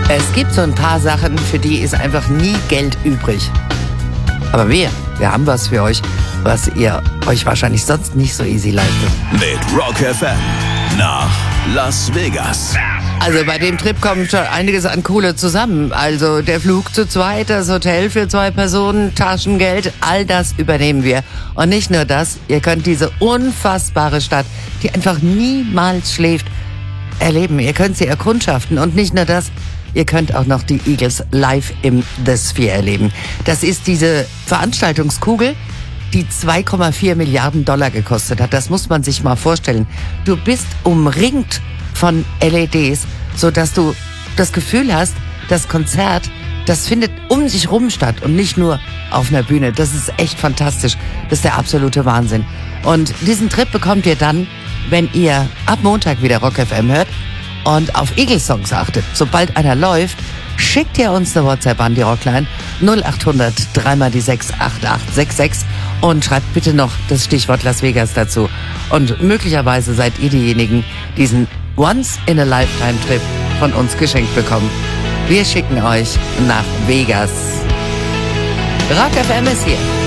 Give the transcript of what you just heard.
Es gibt so ein paar Sachen, für die ist einfach nie Geld übrig. Aber wir haben was für euch, was ihr euch wahrscheinlich sonst nicht so easy leistet. Mit Rock FM nach Las Vegas. Also bei dem Trip kommt schon einiges an Kohle zusammen. Also der Flug zu zweit, das Hotel für 2 Personen, Taschengeld, all das übernehmen wir. Und nicht nur das, ihr könnt diese unfassbare Stadt, die einfach niemals schläft, erleben. Ihr könnt sie erkundschaften und nicht nur das, ihr könnt auch noch die Eagles live im The Sphere erleben. Das ist diese Veranstaltungskugel, die 2,4 Milliarden Dollar gekostet hat. Das muss man sich mal vorstellen. Du bist umringt von LEDs, sodass du das Gefühl hast, das Konzert, das findet um sich rum statt und nicht nur auf einer Bühne. Das ist echt fantastisch. Das ist der absolute Wahnsinn. Und diesen Trip bekommt ihr dann, wenn ihr ab Montag wieder Rock FM hört und auf Eagles-Songs achtet. Sobald einer läuft, schickt ihr uns eine WhatsApp an die Rockline 0800 3x6 8866 und schreibt bitte noch das Stichwort Las Vegas dazu. Und möglicherweise seid ihr diejenigen, die diesen Once-in-a-Lifetime-Trip von uns geschenkt bekommen. Wir schicken euch nach Vegas. Rock FM ist hier.